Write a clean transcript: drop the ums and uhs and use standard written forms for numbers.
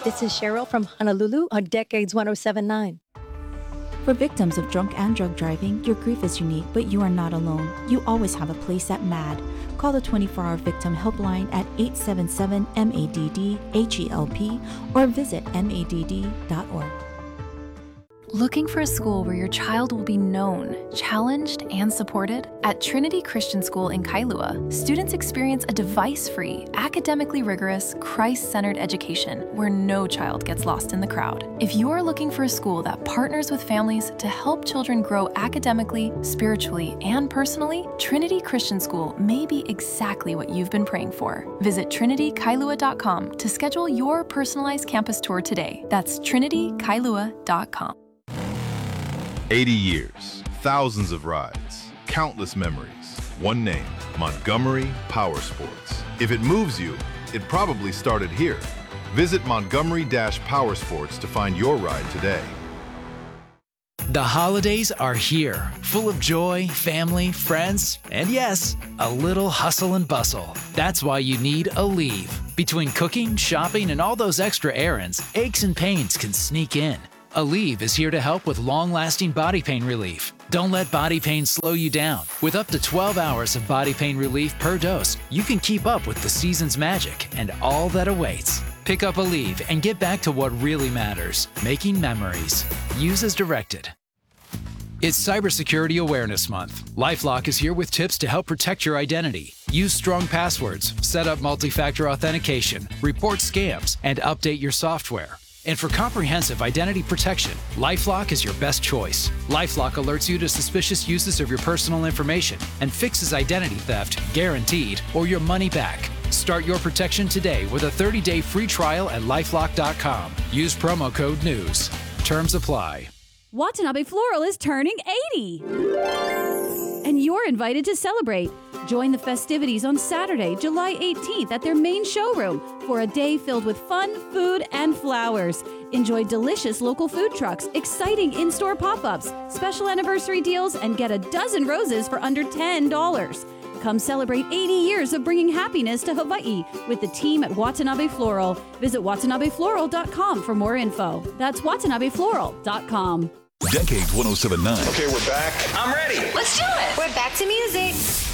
This is Cheryl from Honolulu on Decades 107.9. For victims of drunk and drug driving, your grief is unique, but you are not alone. You always have a place at MADD. Call the 24-hour victim helpline at 877-MADD-HELP or visit madd.org. Looking for a school where your child will be known, challenged, and supported? At Trinity Christian School in Kailua, students experience a device-free, academically rigorous, Christ-centered education where no child gets lost in the crowd. If you are looking for a school that partners with families to help children grow academically, spiritually, and personally, Trinity Christian School may be exactly what you've been praying for. Visit trinitykailua.com to schedule your personalized campus tour today. That's trinitykailua.com. 80 years, thousands of rides, countless memories. One name, Montgomery Power Sports. If it moves you, it probably started here. Visit Montgomery-Powersports to find your ride today. The holidays are here, full of joy, family, friends, and yes, a little hustle and bustle. That's why you need Aleve. Between cooking, shopping, and all those extra errands, aches and pains can sneak in. Aleve is here to help with long-lasting body pain relief. Don't let body pain slow you down. With up to 12 hours of body pain relief per dose, you can keep up with the season's magic and all that awaits. Pick up Aleve and get back to what really matters, making memories. Use as directed. It's Cybersecurity Awareness Month. LifeLock is here with tips to help protect your identity. Use strong passwords, set up multi-factor authentication, report scams, and update your software. And for comprehensive identity protection, LifeLock is your best choice. LifeLock alerts you to suspicious uses of your personal information and fixes identity theft, guaranteed, or your money back. Start your protection today with a 30-day free trial at LifeLock.com. Use promo code NEWS. Terms apply. Watanabe Floral is turning 80! And you're invited to celebrate. Join the festivities on Saturday, July 18th at their main showroom for a day filled with fun, food, and flowers. Enjoy delicious local food trucks, exciting in-store pop-ups, special anniversary deals, and get a dozen roses for under $10. Come celebrate 80 years of bringing happiness to Hawaii with the team at Watanabe Floral. Visit watanabefloral.com for more info. That's watanabefloral.com. Decades 107.9. Okay, we're back. I'm ready. Let's do it. We're back to music.